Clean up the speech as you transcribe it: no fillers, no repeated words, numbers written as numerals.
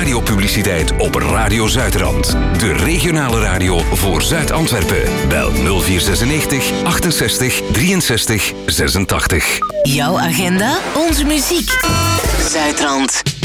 radiopubliciteit op Radio Zuidrand. De regionale radio voor Zuid-Antwerpen. Bel 0496 68 63 86. Jouw agenda, onze muziek. Zuidrand.